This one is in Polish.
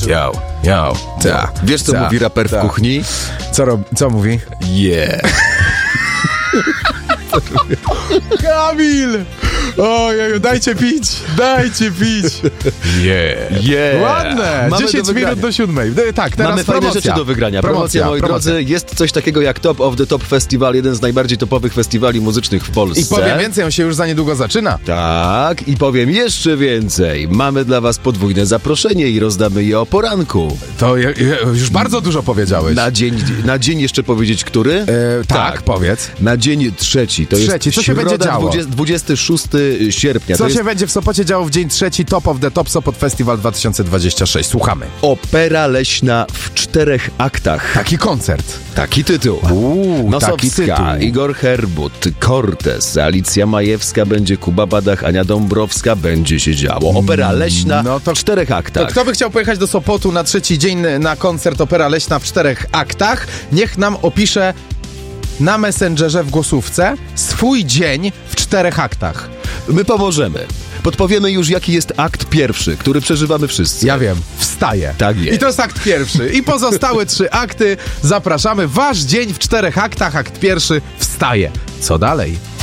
Yo. Wiesz, co mówi raper w kuchni? Co mówi? Yeah. Kamil! Ojeju, dajcie pić! Yeah. Ładne! Mamy 10 do minut do 7. Tak, teraz Mamy fajne promocja. rzeczy do wygrania. Promocja, moi drodzy, jest coś takiego jak Top of the Top Festival, jeden z najbardziej topowych festiwali muzycznych w Polsce. I powiem więcej, on się już za niedługo zaczyna. Tak, i powiem jeszcze więcej. Mamy dla was podwójne zaproszenie i rozdamy je o poranku. To już bardzo dużo powiedziałeś. Na dzień jeszcze powiedzieć, który? Tak, powiedz. Na dzień trzeci. To Trzeci. jest Co się będzie działo? 26 sierpnia. Co się będzie w Sopocie działo w dzień trzeci Top of the Top Sopot Festival 2026? Słuchamy. Opera leśna w 4 aktach. Taki koncert. Taki tytuł. Taki tytuł. Nosowska, Igor Herbut, Cortez, Alicja Majewska, będzie Kuba Badach, Ania Dąbrowska, będzie się działo. Opera leśna w 4 aktach. To kto by chciał pojechać do Sopotu na trzeci dzień na koncert Opera leśna w 4 aktach? Niech nam opisze na Messengerze w głosówce swój dzień w 4 aktach. My pomożemy. Podpowiemy już, jaki jest akt pierwszy, który przeżywamy wszyscy. Ja wiem, wstaję. Tak jest. I to jest akt pierwszy. I pozostałe 3 akty zapraszamy. Wasz dzień w 4 aktach, akt pierwszy wstaje. Co dalej?